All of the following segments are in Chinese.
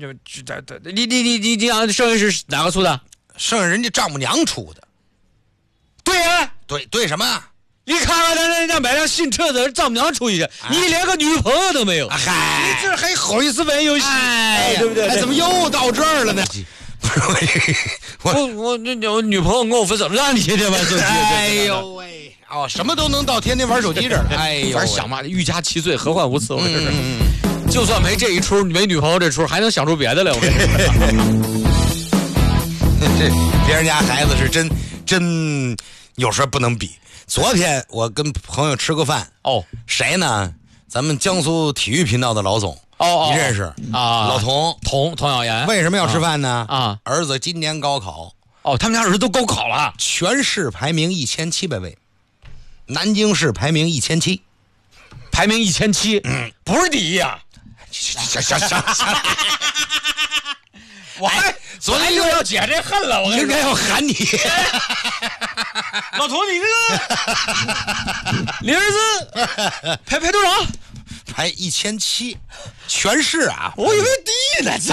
你剩下是哪个出的？ 剩下人家丈母娘出的。 对啊， 对什么啊？ 你看看人家买辆新车子，丈母娘出去的，你连个女朋友都没有， 嗨， 你这还好意思玩游戏？ 哎， 对不对？ 怎么又到这儿了呢？ 我女朋友跟我分手，让你天天玩手机。 哎呦喂，哦，什么都能到天天玩手机这儿了。哎呦， 反正想嘛，欲加其罪，何患無辭。就算没这一出，没女朋友这出，还能想出别的来。我跟你说， 这别人家孩子是真，有时候不能比。昨天我跟朋友吃个饭，谁呢？咱们江苏体育频道的老总，你认识啊？老童晓岩。 为什么要吃饭呢？ 啊， 儿子今年高考。 他们家儿子都高考了， 全市排名1700位，南京市排名1700， 排名1700，不是第一啊！ 行， 我还昨天又要解这恨了，我应该要喊你。 老童，你这个，你儿子排多少？ 排1700，全市啊！ 我以为第一呢，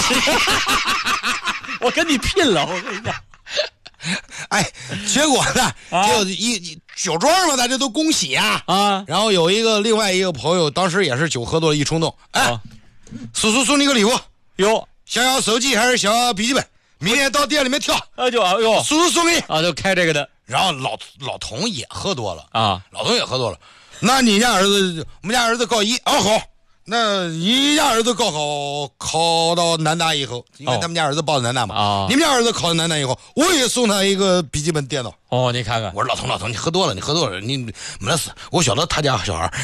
我跟你拼了！我跟你讲， 哎，结果呢，就酒桌嘛，大家都恭喜啊！然后另外一个朋友，当时也是酒喝多了，一冲动，叔叔送你个礼物，想要手机还是想要笔记本？明天到店里面挑，叔叔送给你就开这个的。 然后老童也喝多了老童也喝多了。 那你家儿子，我们家儿子高一好，那你家儿子高考考到南大以后，因为他们家儿子报的南大嘛，你们家儿子考到南大以后，我也送他一个笔记本电脑。 你看看， 我说老童，你喝多了，你没得死，我晓得他家小孩。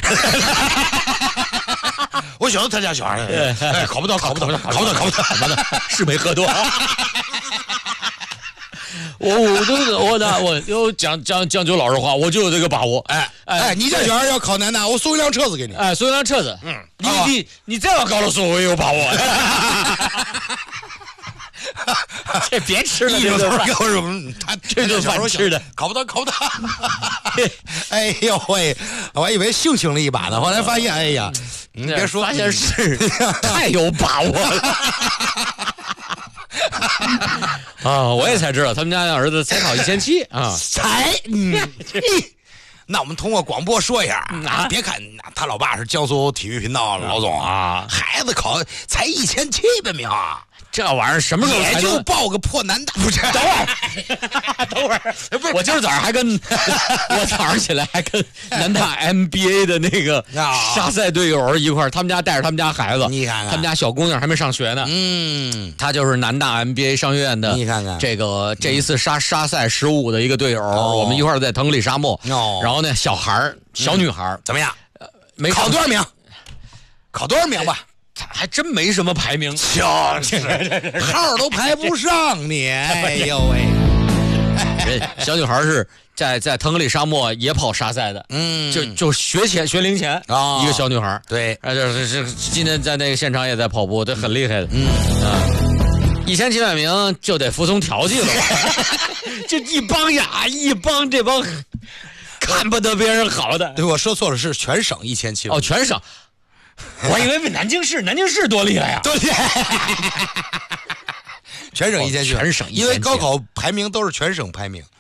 我晓得他家小孩，考不到， 是没喝多。我就讲究老实话，我就有这个把握。 你家小孩要考南大，我送一辆车子给你。 送一辆车子。你再往高了说，我也有把握。这别吃了， 这顿饭给我说，他这顿饭吃的考不到。哎呦喂，我还以为性情了一把呢，后来发现，哎呀，你别说， 发现是太有把握了。我也才知道他们家儿子才考1700啊， 那我们通过广播说一下别看他老爸是江苏体育频道老总孩子考才1700名这玩意儿什么时候也就报个破南大？不是， 等会儿，我今儿早上还跟我早上起来还跟南大 MBA 的那个沙赛队友一块儿，他们家带着他们家孩子， 你看看， 他们家小姑娘还没上学呢，他就是南大 MBA 商学院的， 你看看这一次沙赛15的一个队友，我们一块儿在腾格里沙漠，然后呢，小女孩怎么样？ 没考多少名？考多少名吧？ 还真没什么排名， 号都排不上你。哎呦喂！ 小女孩是在腾格里沙漠野跑沙赛的，就学龄前一个小女孩， 对， 就是今天在那个现场也在跑步，这很厉害的，1700名就得服从调剂了，就一帮这帮看不得别人好的， 对，我说错了，是全省1700， 全省。我以为南京市多厉害呀！ 多厉害！全省1700， 全省， 因为高考排名都是全省排名。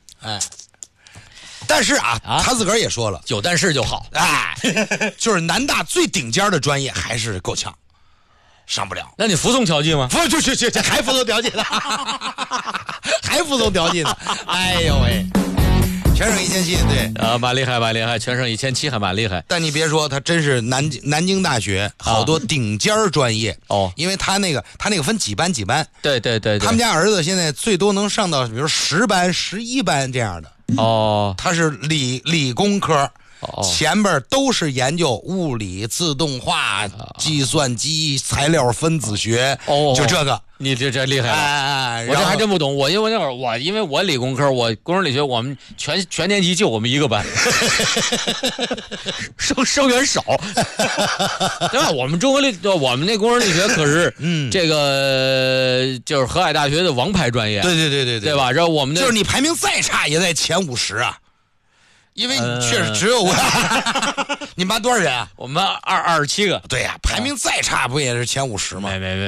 但是他自个儿也说了， 有但是就好。 就是南大最顶尖的专业还是够呛，上不了。 那你服从调剂吗？ 不，这还服从调剂呢，还服从调剂呢。哎呦喂！全省1700，对蛮厉害，全省1700还蛮厉害。 但你别说，他真是南京大学好多顶尖专业因为他那个分几班， 对， 他们家儿子现在最多能上到比如10班、11班这样的他是理工科。前边都是研究物理、自动化、计算机、材料分子学，就这个， 你这厉害了，我这还真不懂。因为那会儿因为我理工科，我工程理学，我们全年级就我们一个班，生源少，对吧？我们我们那工程理学可是这个就是河海大学的王牌专业，对吧？然后我们就是你排名再差也在前50啊。因为确实只有你们班多少人啊？ 我们27个。 对呀，排名再差不也是前50吗？ 没。